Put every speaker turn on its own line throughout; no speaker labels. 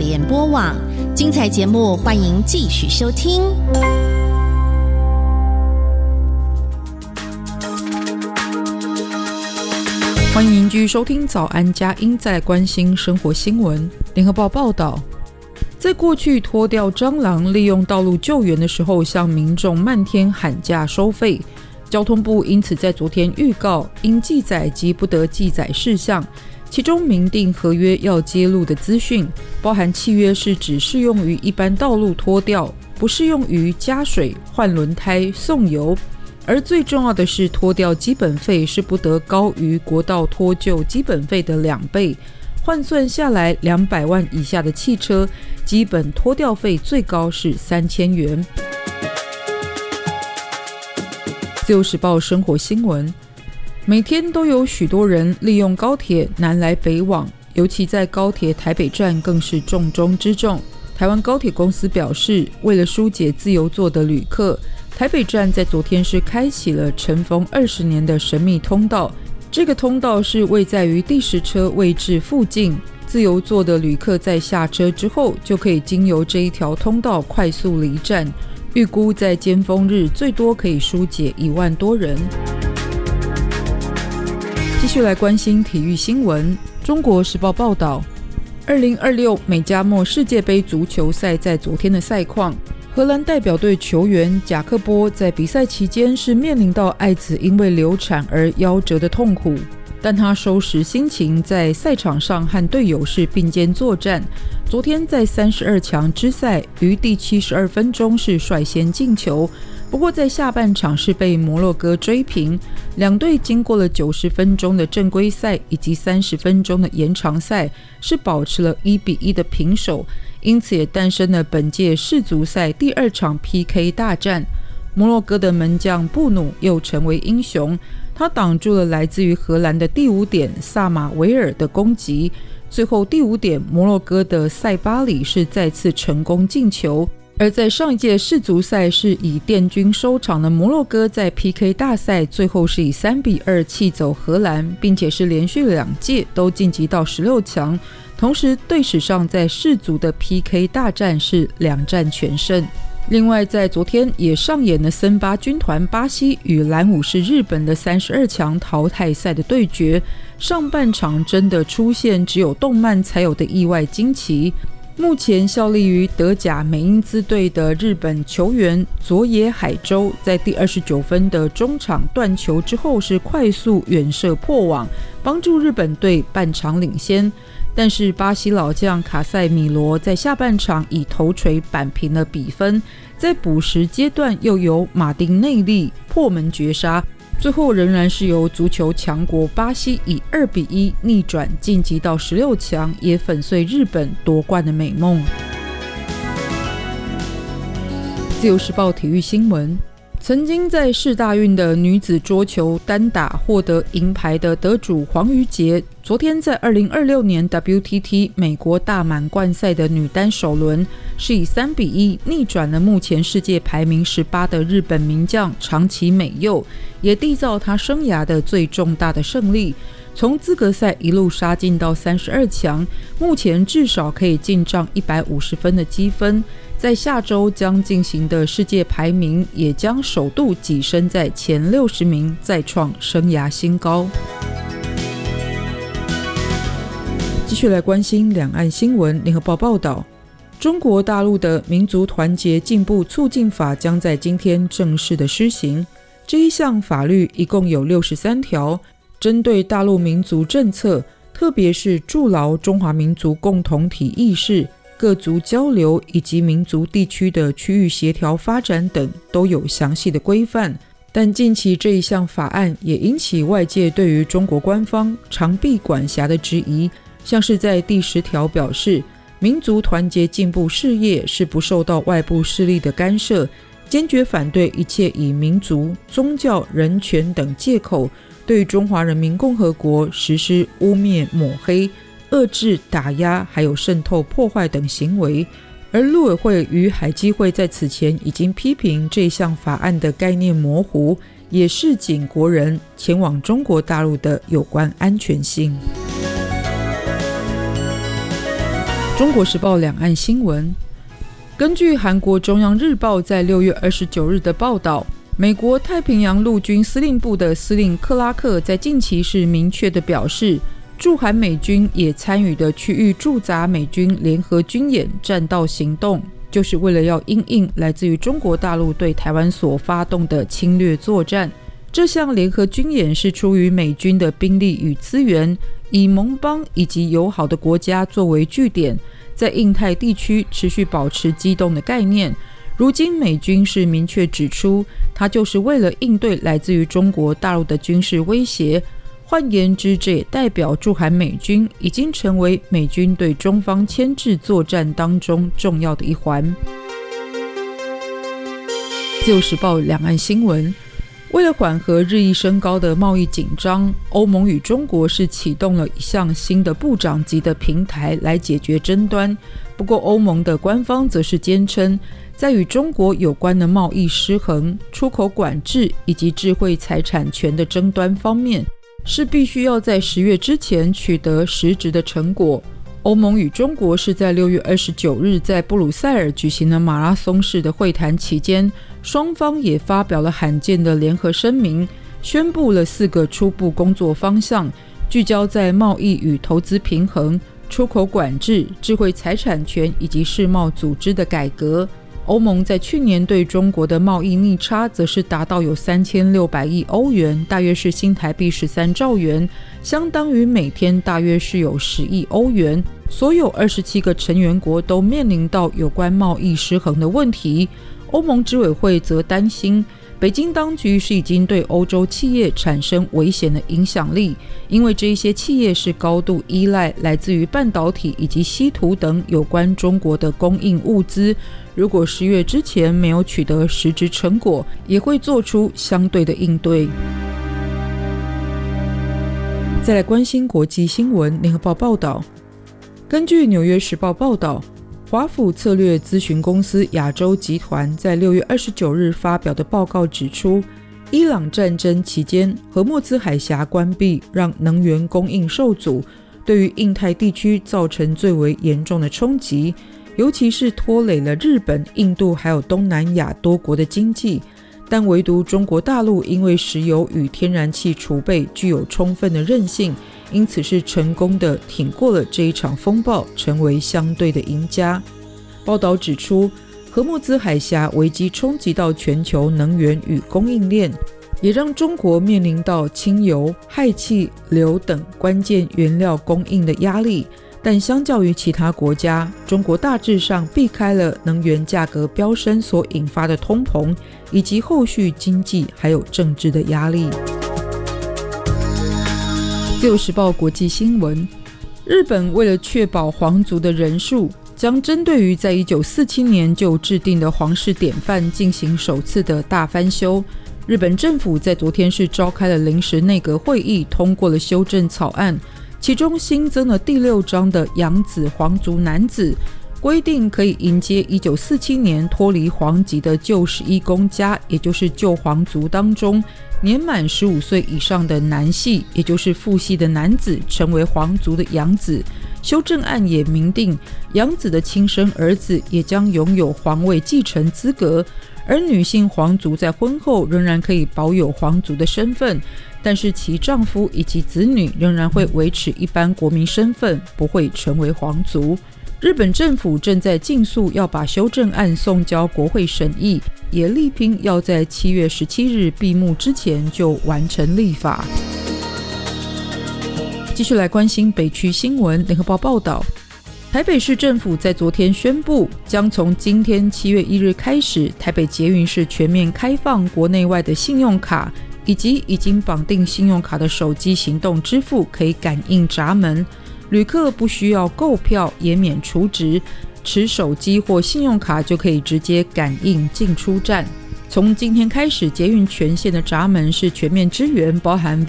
联播网，精彩节目欢迎继续收听。
欢迎继续收听早安佳音，在关心生活新闻。联合报报道，在过去拖吊蟑螂利用道路救援的时候，向民众漫天喊价收费。交通部因此在昨天预告，应记载及不得记载事项，其中明定合约要揭露的资讯，包含契约是只适用于一般道路拖吊，不适用于加水、换轮胎、送油。而最重要的是，拖吊基本费是不得高于国道拖救基本费的2倍，换算下来200万以下的汽车，基本拖吊费最高是3000元。自由时报生活新闻，每天都有许多人利用高铁南来北往，尤其在高铁台北站更是重中之重。台湾高铁公司表示，为了疏解自由座的旅客，台北站在昨天是开启了尘封20年的神秘通道。这个通道是位在于第10车位置附近，自由座的旅客在下车之后，就可以经由这一条通道快速离站。预估在尖峰日最多可以疏解1万多人。继续来关心体育新闻。中国时报报道，2026美加墨世界杯足球赛在昨天的赛况，荷兰代表队球员贾克波在比赛期间是面临到爱子因为流产而夭折的痛苦，但他收拾心情，在赛场上和队友是并肩作战。昨天在32强之赛，于第72分钟是率先进球，不过在下半场是被摩洛哥追平。两队经过了90分钟的正规赛以及30分钟的延长赛，是保持了1-1的平手，因此也诞生了本届世足赛第2场 PK 大战。摩洛哥的门将布努又成为英雄，他挡住了来自于荷兰的第5点萨马维尔的攻击，最后第5点摩洛哥的塞巴里是再次成功进球。而在上一届世足赛是以殿军收场的摩洛哥，在 PK 大赛最后是以3-2气走荷兰，并且是连续2届都晋级到16强，同时队史上在世足的 PK 大战是2战全胜。另外在昨天也上演了森巴军团巴西与蓝武士日本的32强淘汰赛的对决，上半场真的出现只有动漫才有的意外惊奇。目前效力于德甲美因兹队的日本球员佐野海洲，在第29分的中场断球之后是快速远射破网，帮助日本队半场领先。但是巴西老将卡塞米罗在下半场以头槌扳平了比分，在补时阶段又由马丁内利破门绝杀，最后仍然是由足球强国巴西以2-1逆转晋级到16强，也粉碎日本夺冠的美梦。自由时报体育新闻，曾经在世大运的女子桌球单打获得银牌的得主黄瑜杰，昨天在2026年 WTT 美国大满贯赛的女单首轮，是以3-1逆转了目前世界排名18的日本名将长崎美佑，也缔造她生涯的最重大的胜利。从资格赛一路杀进到32强，目前至少可以进账150分的积分，在下周将进行的世界排名也将首度跻身在前60名，再创生涯新高。继续来关心两岸新闻。联合报报道，中国大陆的民族团结进步促进法将在今天正式的施行。这一项法律一共有63条，针对大陆民族政策，特别是筑牢中华民族共同体意识、各族交流以及民族地区的区域协调发展等都有详细的规范。但近期这一项法案也引起外界对于中国官方长臂管辖的质疑，像是在第10条表示，民族团结进步事业是不受到外部势力的干涉，坚决反对一切以民族、宗教、人权等借口对中华人民共和国实施污蔑、抹黑、遏制、打压还有渗透、破坏等行为。而陆委会与海基会在此前已经批评这项法案的概念模糊，也示警国人前往中国大陆的有关安全性。 中国时报两岸新闻，根据韩国中央日报在6月29日的报道，美国太平洋陆军司令部的司令克拉克在近期是明确地表示，驻韩美军也参与的区域驻扎美军联合军演战道行动，就是为了要因应来自于中国大陆对台湾所发动的侵略作战。这项联合军演是出于美军的兵力与资源，以盟邦以及友好的国家作为据点，在印太地区持续保持机动的概念。如今美军是明确指出，它就是为了应对来自于中国大陆的军事威胁。换言之，这也代表驻韩美军已经成为美军对中方牵制作战当中重要的一环。自由时报两岸新闻，为了缓和日益升高的贸易紧张，欧盟与中国是启动了一项新的部长级的平台来解决争端。不过欧盟的官方则是坚称，在与中国有关的贸易失衡、出口管制以及智慧财产权的争端方面，是必须要在10月之前取得实质的成果。欧盟与中国是在6月29日在布鲁塞尔举行了马拉松式的会谈期间，双方也发表了罕见的联合声明，宣布了4个初步工作方向，聚焦在贸易与投资平衡、出口管制、智慧财产权以及世贸组织的改革。欧盟在去年对中国的贸易逆差则是达到有3600亿欧元，大约是新台币13兆元，相当于每天大约是有10亿欧元。所有27个成员国都面临到有关贸易失衡的问题。欧盟执委会则担心，北京当局是已经对欧洲企业产生危险的影响力，因为这一些企业是高度依赖来自于半导体以及稀土等有关中国的供应物资，如果10月之前没有取得实质成果，也会做出相对的应对。再来关心国际新闻，联合报报道，根据纽约时报报道，华府策略咨询公司亚洲集团在6月29日发表的报告指出，伊朗战争期间荷默兹海峡关闭让能源供应受阻，对于印太地区造成最为严重的冲击，尤其是拖累了日本、印度还有东南亚多国的经济。但唯独中国大陆因为石油与天然气储备具有充分的韧性，因此是成功的挺过了这一场风暴，成为相对的赢家。报道指出，荷默兹海峡危机冲击到全球能源与供应链，也让中国面临到轻油、氦气、硫等关键原料供应的压力。但相较于其他国家，中国大致上避开了能源价格飙升所引发的通膨，以及后续经济还有政治的压力。自由时报国际新闻，日本为了确保皇族的人数，将针对于在1947年就制定的皇室典范进行首次的大翻修。日本政府在昨天是召开了临时内阁会议，通过了修正草案，其中新增了第6章的养子皇族男子，规定可以迎接1947年脱离皇籍的旧11公家，也就是旧皇族当中年满15岁以上的男系，也就是父系的男子，成为皇族的养子。修正案也明定，养子的亲生儿子也将拥有皇位继承资格，而女性皇族在婚后仍然可以保有皇族的身份，但是其丈夫以及子女仍然会维持一般国民身份，不会成为皇族。日本政府正在尽速要把修正案送交国会审议，也力拼要在7月17日闭幕之前就完成立法。继续来关心北区新闻，联合报报道，台北市政府在昨天宣布，将从今天7月1日开始，台北捷运是全面开放国内外的信用卡，以及已经绑定信用卡的手机行动支付可以感应闸门，旅客不需要购票，也免储值，持手机或信用卡就可以直接感应进出站。从今天开始，捷运全线的闸门是全面支援，包含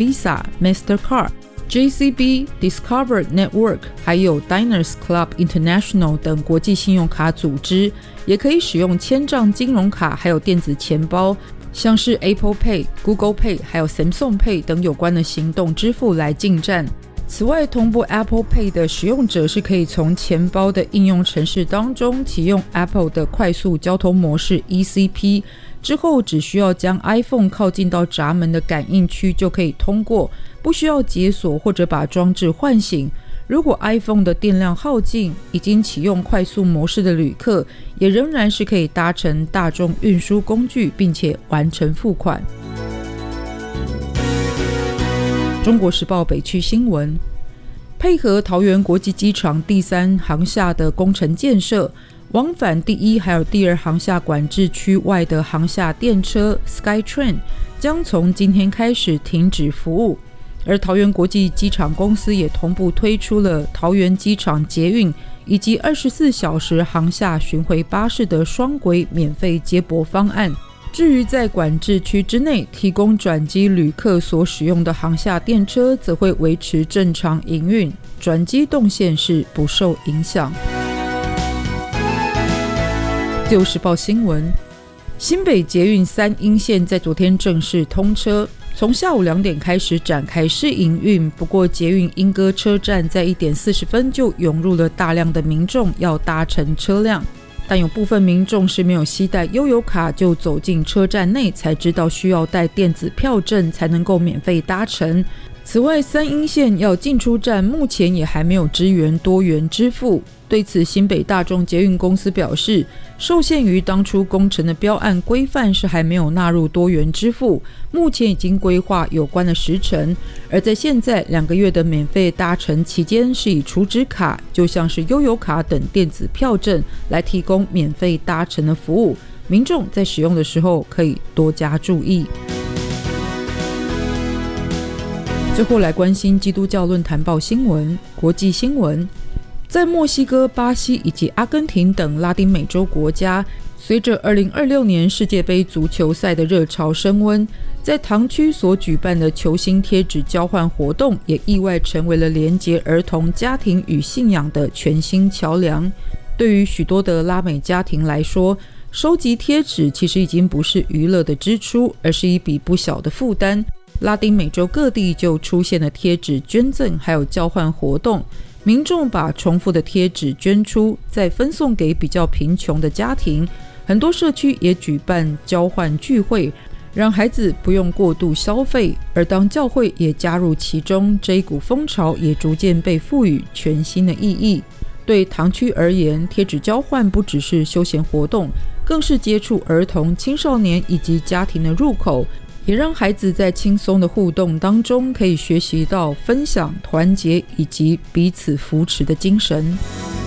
Visa、Mastercard、JCB、Discover Network 还有 Diners Club International 等国际信用卡组织，也可以使用千账金融卡还有电子钱包，像是 Apple Pay、Google Pay 还有 Samsung Pay 等有关的行动支付来进站。 此外，同步 Apple Pay 的使用者是可以从钱包的应用程式当中启用 Apple 的快速交通模式 ECP， 之后只需要将 iPhone 靠近到闸门的感应区就可以通过，不需要解锁或者把装置唤醒。如果 iPhone 的电量耗尽，已经启用快速模式的旅客也仍然是可以搭乘大众运输工具并且完成付款。中国时报北区新闻，配合桃园国际机场第3航厦的工程建设，往返第1还有第2航厦管制区外的航厦电车 SkyTrain 将从今天开始停止服务，而桃园国际机场公司也同步推出了桃园机场捷运以及24小时航厦巡回巴士的双轨免费接驳方案。至于在管制区之内提供转机旅客所使用的航厦电车，则会维持正常营运，转机动线是不受影响。自由时报新闻，新北捷运3鶯线在昨天正式通车，从下午2点开始展开试营运。不过捷运莺歌车站在1点40分就涌入了大量的民众要搭乘车辆，但有部分民众是没有携带悠游卡就走进车站内，才知道需要带电子票证才能够免费搭乘。此外，3鶯线要进出站目前也还没有支援多元支付。对此，新北大众捷运公司表示，受限于当初工程的标案规范是还没有纳入多元支付，目前已经规划有关的时程，而在现在2个月的免费搭乘期间，是以储值卡，就像是悠游卡等电子票证来提供免费搭乘的服务，民众在使用的时候可以多加注意。最后来关心基督教论坛报新闻、国际新闻。在墨西哥、巴西以及阿根廷等拉丁美洲国家，随着2026年世界杯足球赛的热潮升温，在堂区所举办的球星贴纸交换活动也意外成为了连结儿童、家庭与信仰的全新桥梁。对于许多的拉美家庭来说，收集贴纸其实已经不是娱乐的支出，而是一笔不小的负担。拉丁美洲各地就出现了贴纸捐赠还有交换活动，民众把重复的贴纸捐出，再分送给比较贫穷的家庭。很多社区也举办交换聚会，让孩子不用过度消费，而当教会也加入其中，这一股风潮也逐渐被赋予全新的意义。对堂区而言，贴纸交换不只是休闲活动，更是接触儿童、青少年以及家庭的入口，也让孩子在轻松的互动当中可以学习到分享、团结以及彼此扶持的精神。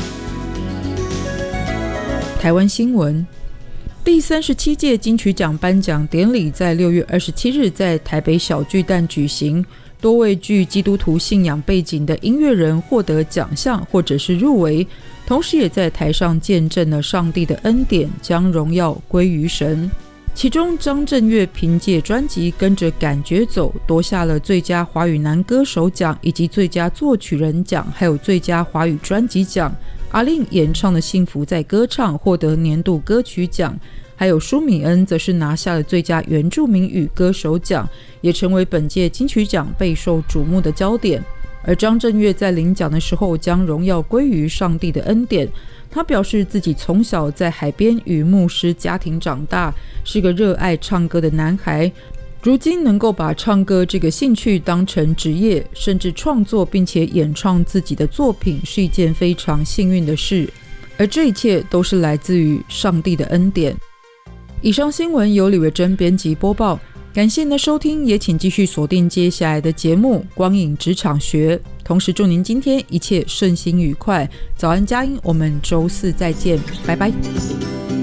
台湾新闻，第37届金曲奖颁奖典礼在6月27日在台北小巨蛋举行，多位具基督徒信仰背景的音乐人获得奖项或者是入围，同时也在台上见证了上帝的恩典，将荣耀归于神。其中张震岳凭借专辑《跟着感觉走》夺下了最佳华语男歌手奖以及最佳作曲人奖，还有最佳华语专辑奖。阿令演唱的《幸福在歌唱》获得年度歌曲奖，还有舒米恩则是拿下了最佳原住民语歌手奖，也成为本届金曲奖备受瞩目的焦点。而张震岳在领奖的时候将荣耀归于上帝的恩典，他表示自己从小在海边与牧师家庭长大，是个热爱唱歌的男孩，如今能够把唱歌这个兴趣当成职业，甚至创作并且演唱自己的作品，是一件非常幸运的事，而这一切都是来自于上帝的恩典。以上新闻由李维珍编辑播报，感谢您的收听，也请继续锁定接下来的节目《光影职场学》，同时祝您今天一切顺心愉快。早安佳音，我们周4再见，拜拜。